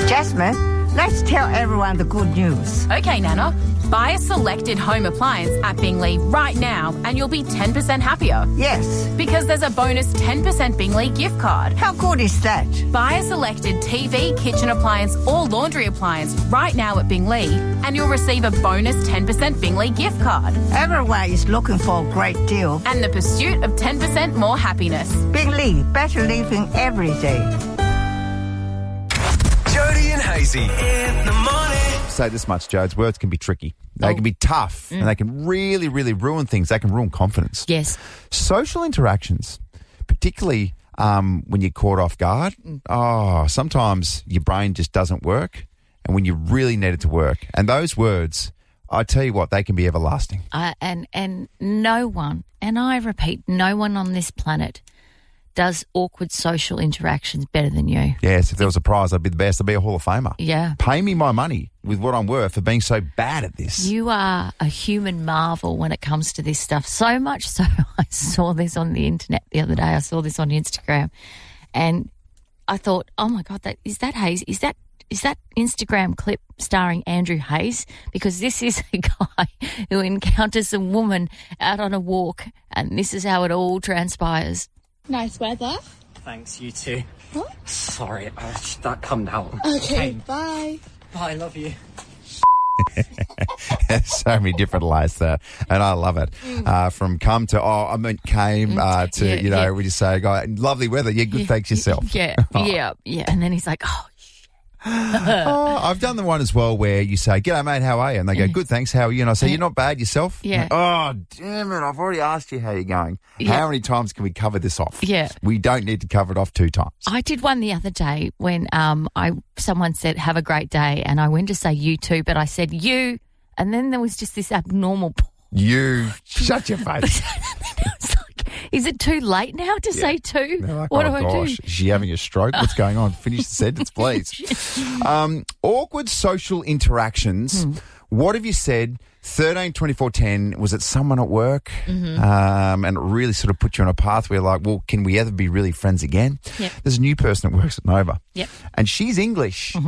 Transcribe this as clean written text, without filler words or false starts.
Jasmine, let's tell everyone the good news. Okay, Nana. Buy a selected home appliance at Bingley right now and you'll be 10% happier. Yes. Because there's a bonus 10% Bingley gift card. How good is that? Buy a selected TV, kitchen appliance or laundry appliance right now at Bingley and you'll receive a bonus 10% Bingley gift card. Everyone is looking for a great deal. And the pursuit of 10% more happiness. Bingley, better living every day. Jody and Hazy in the morning. Say this much, Jodes. Words can be tricky. They can be tough and they can really, really ruin things. They can ruin confidence. Yes. Social interactions, particularly when you're caught off guard, sometimes your brain just doesn't work and when you really need it to work. And those words, I tell you what, they can be everlasting. And no one, and I repeat, no one on this planet does awkward social interactions better than you. Yes, if there was a prize, I'd be the best. I'd be a Hall of Famer. Yeah. Pay me my money with what I'm worth for being so bad at this. You are a human marvel when it comes to this stuff. So much so, I saw this on the internet the other day. I saw this on Instagram. And I thought, oh, my God, is that Hayes? Is that Instagram clip starring Andrew Hayes? Because this is a guy who encounters a woman out on a walk, and this is how it all transpires. Nice weather. Thanks, you too. What? Sorry, that come down. Okay, bye. Bye, love you. So many different layers there, and I love it. From come to, came to, we just say, lovely weather. Yeah, good, thanks yourself. Yeah. And then he's like, I've done the one as well where you say, g'day, mate, how are you? And they go, good, thanks, how are you? And I say, you're not bad yourself? Yeah. Oh, damn it, I've already asked you how you're going. Yeah. How many times can we cover this off? Yeah. We don't need to cover it off 2 times. I did one the other day when someone said, have a great day, and I went to say you too, but I said you, and then there was just this abnormal pause. You, shut your face. It's like, is it too late now to say two? Like, what do gosh, I do? is she having a stroke? What's going on? Finish the sentence, please. Awkward social interactions. What have you said? 13, 24, 10, was it someone at work? And it really sort of put you on a path where like, well, can we ever be really friends again? Yep. There's a new person that works at Nova. Yep. And she's English.